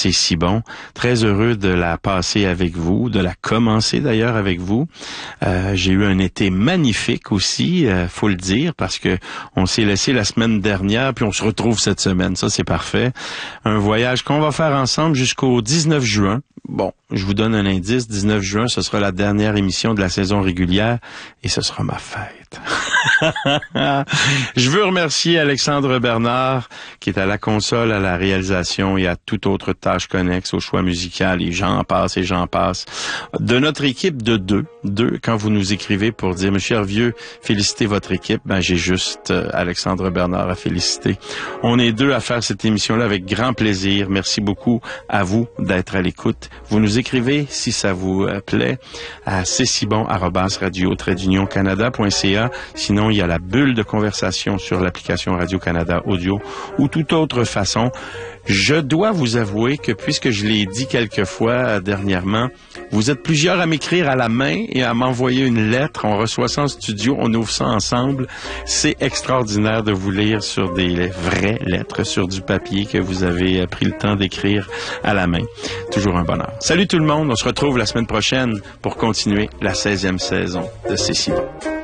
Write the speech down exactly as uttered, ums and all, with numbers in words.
C'est si bon. Très heureux de la passer avec vous, de la commencer d'ailleurs avec vous. Euh, j'ai eu un été magnifique aussi, euh, faut le dire, parce que on s'est laissé la semaine dernière, puis on se retrouve cette semaine. Ça, c'est parfait. Un voyage qu'on va faire ensemble jusqu'au dix-neuf juin. Bon, je vous donne un indice. dix-neuf juin, ce sera la dernière émission de la saison régulière et ce sera ma fête. Je veux remercier Alexandre Bernard qui est à la console, à la réalisation et à toute autre tâche connexe au choix musical et j'en passe et j'en passe. De notre équipe de deux, deux, quand vous nous écrivez pour dire, Monsieur Hervieux, félicitez votre équipe, ben j'ai juste euh, Alexandre Bernard à féliciter. On est deux à faire cette émission-là avec grand plaisir. Merci beaucoup à vous d'être à l'écoute. Vous nous écrivez, si ça vous euh, plaît, à c'est si bon arobase radio trait d'union canada point c a. Sinon, il y a la bulle de conversation sur l'application Radio-Canada Audio ou toute autre façon. Je dois vous avouer que, puisque je l'ai dit quelques fois euh, dernièrement, vous êtes plusieurs à m'écrire à la main et à m'envoyer une lettre. On reçoit ça en studio, on ouvre ça ensemble. C'est extraordinaire de vous lire sur des vraies lettres, sur du papier que vous avez euh, pris le temps d'écrire à la main. Toujours un bonheur. Salut tout le monde, on se retrouve la semaine prochaine pour continuer la seizième saison de C'est si bon.